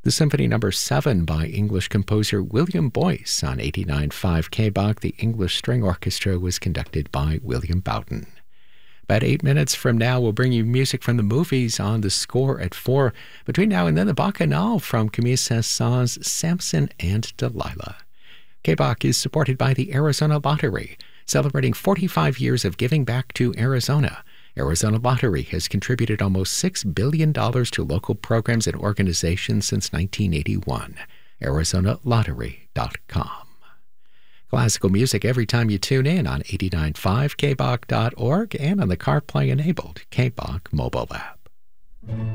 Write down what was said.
The Symphony No. 7 by English composer William Boyce on 89.5 KBOC. The English String Orchestra was conducted by William Bowden. About 8 minutes from now, we'll bring you music from the movies on The Score at 4. Between now and then, the Bacchanal from Camille Saint-Saëns' Samson and Delilah. KBOC is supported by the Arizona Lottery, celebrating 45 years of giving back to Arizona. Arizona Lottery has contributed almost $6 billion to local programs and organizations since 1981. ArizonaLottery.com. Classical music every time you tune in on 89.5 KBOC.org and on the CarPlay-enabled KBOC mobile app.